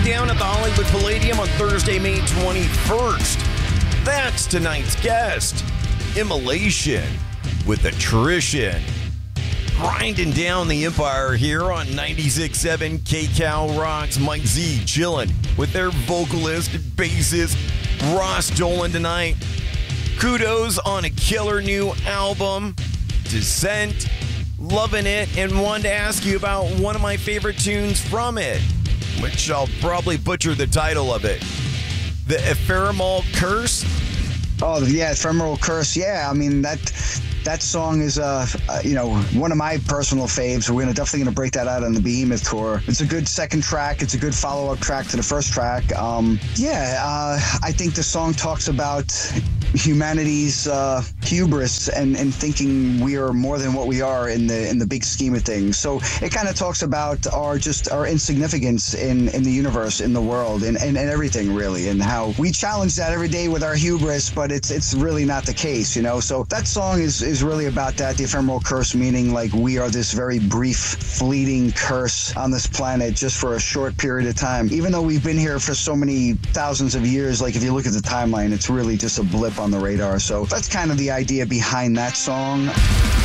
going down at the Hollywood Palladium on Thursday, May 21st. That's tonight's guest, Immolation with Attrition. Grinding down the Empire here on 96.7 KCal Rocks. Mike Z chilling with their vocalist and bassist Ross Dolan tonight. Kudos on a killer new album, Descent. Loving it, and wanted to ask you about one of my favorite tunes from it, which I'll probably butcher the title of it. The Ephemeral Curse. Oh, yeah, Ephemeral Curse. Yeah, I mean, that song is, one of my personal faves. We're definitely going to break that out on the Behemoth tour. It's a good second track. It's a good follow-up track to the first track. I think the song talks about humanity's hubris and thinking we are more than what we are in the big scheme of things. So it kind of talks about our insignificance in the universe, in the world, and everything really, and how we challenge that every day with our hubris, but it's really not the case, you know. So that song is really about that. The Ephemeral Curse, meaning like we are this very brief, fleeting curse on this planet just for a short period of time. Even though we've been here for so many thousands of years, like if you look at the timeline, it's really just a blip on the radar. So that's kind of the idea behind that song.